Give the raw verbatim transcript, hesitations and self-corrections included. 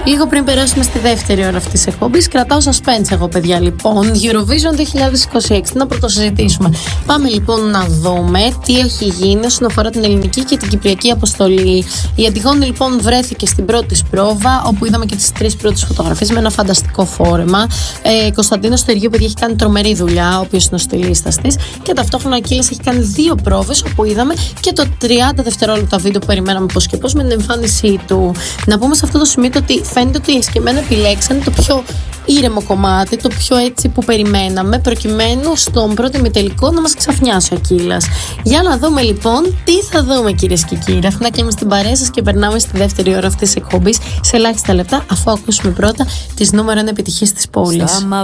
Λίγο πριν περάσουμε στη δεύτερη ώρα αυτής της εκπομπής, κρατάω suspense εγώ, παιδιά. Λοιπόν, Eurovision είκοσι είκοσι έξι, να πρωτοσυζητήσουμε. Πάμε λοιπόν να δούμε τι έχει γίνει όσον αφορά την ελληνική και την κυπριακή αποστολή. Η Αντιγόνη λοιπόν βρέθηκε στην πρώτη της πρόβα, όπου είδαμε και τις τρεις πρώτες φωτογραφίες με ένα φανταστικό φόρεμα. Ε, Κωνσταντίνος Στεργίου, παιδιά, έχει κάνει τρομερή δουλειά, ο οποίος είναι ο στυλίστας της. Και ταυτόχρονα ο Ακύλας έχει κάνει δύο πρόβες, όπου είδαμε και το τριάντα δευτερόλεπτα βίντεο που περιμέναμε πώς και πώς με την εμφάνισή του. Να πούμε σε αυτό το σημείο ότι φαίνεται ότι οι εσκεμμένα επιλέξαν το πιο ήρεμο κομμάτι, το πιο έτσι που περιμέναμε, προκειμένου στον πρώτο ημιτελικό να μας ξαφνιάσει ο Ακύλας. Για να δούμε λοιπόν τι θα δούμε, κυρίες και κύριοι. Αφού να κλείνουμε στην παρέα σας και περνάμε στη δεύτερη ώρα αυτής της εκπομπής σε ελάχιστα λεπτά, αφού ακούσουμε πρώτα τις νούμερο ένα επιτυχίες της πόλης.